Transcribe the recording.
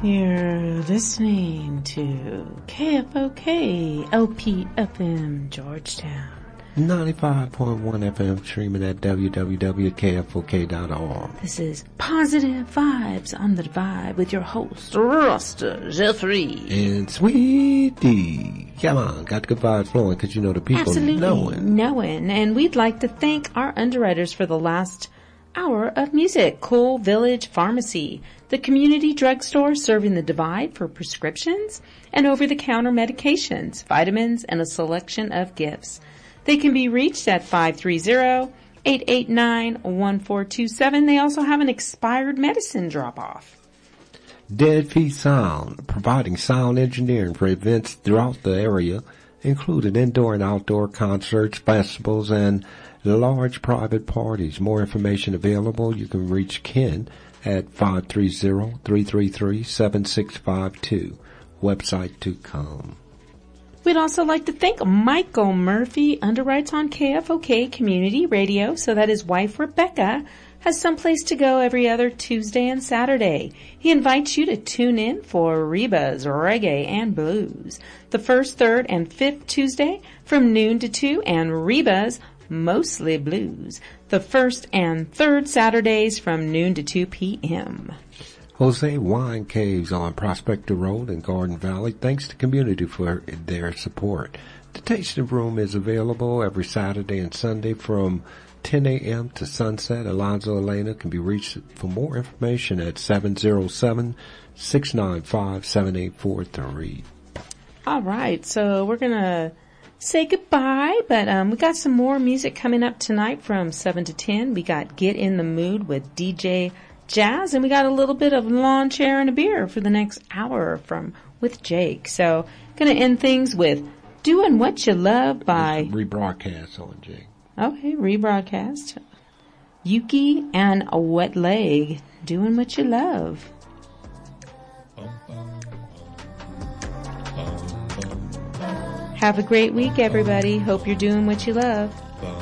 You're listening to KFOK LPFM Georgetown. 95.1 FM, streaming at www.kfok.org. This is Positive Vibes on the Vibe with your host, Rasta Jeffrey. And Sweetie. Come on, got the good vibes flowing because you know the people Absolutely knowing. And we'd like to thank our underwriters for the last hour of music. Cool Village Pharmacy, the community drugstore serving the Divide for prescriptions and over-the-counter medications, vitamins, and a selection of gifts. They can be reached at 530-889-1427. They also have an expired medicine drop-off. Dead Feet Sound, providing sound engineering for events throughout the area, including indoor and outdoor concerts, festivals, and large private parties. More information available. You can reach Ken at 530-333-7652. Website to come. We'd also like to thank Michael Murphy, underwrites on KFOK Community Radio, so that his wife Rebecca has someplace to go every other Tuesday and Saturday. He invites you to tune in for Reba's Reggae and Blues, the first, third, and fifth Tuesday from noon to 2, and Reba's Mostly Blues, the first and third Saturdays from noon to 2 p.m. Jose Wine Caves on Prospector Road in Garden Valley. Thanks to community for their support. The tasting room is available every Saturday and Sunday from 10 a.m. to sunset. Alonzo Elena can be reached for more information at 707-695-7843. All right, so we're going to say goodbye, but we got some more music coming up tonight from 7 to 10. We got Get in the Mood with DJ Jazz, and we got a little bit of Lawn Chair and a Beer for the next hour with Jake. So, gonna end things with Doing What You Love by rebroadcast on Jake. Okay, rebroadcast. Yuki and a Wet Leg, Doing What You Love. Have a great week, everybody. Hope you're doing what you love.